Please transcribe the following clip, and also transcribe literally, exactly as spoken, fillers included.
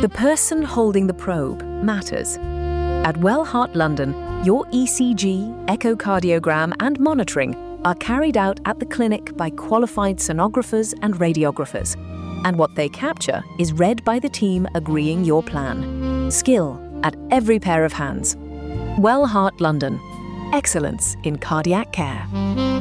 The person holding the probe matters. At Wellheart London, your E C G, echocardiogram and monitoring are carried out at the clinic by qualified sonographers and radiographers, and what they capture is read by the team agreeing your plan. Skill at every pair of hands. Wellheart London. Excellence in cardiac care.